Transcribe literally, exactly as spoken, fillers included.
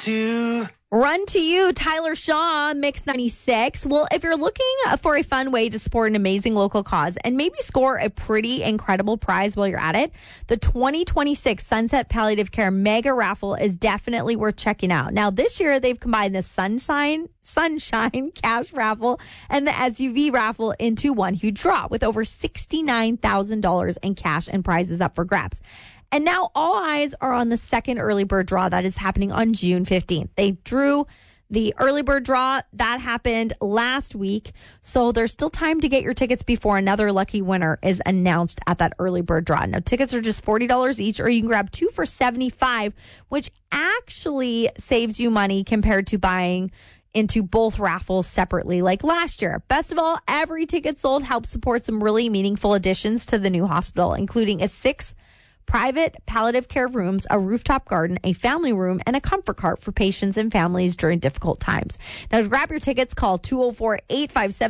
to you. Run to you, Tyler Shaw, Mix ninety-six. Well, if you're looking for a fun way to support an amazing local cause and maybe score a pretty incredible prize while you're at it, the twenty twenty-six Sunset Palliative Care Mega Raffle is definitely worth checking out. Now, this year, they've combined the Sunshine, Sunshine Cash Raffle and the S U V Raffle into one huge draw with over sixty-nine thousand dollars in cash and prizes up for grabs. And now all eyes are on the second early bird draw that is happening on June fifteenth. They drew the early bird draw. That happened last week. So there's still time to get your tickets before another lucky winner is announced at that early bird draw. Now, tickets are just forty dollars each, or you can grab two for seventy-five dollars, which actually saves you money compared to buying into both raffles separately like last year. Best of all, every ticket sold helps support some really meaningful additions to the new hospital, including a six private palliative care rooms, a rooftop garden, a family room, and a comfort cart for patients and families during difficult times. Now, to grab your tickets, call two oh four, eight five seven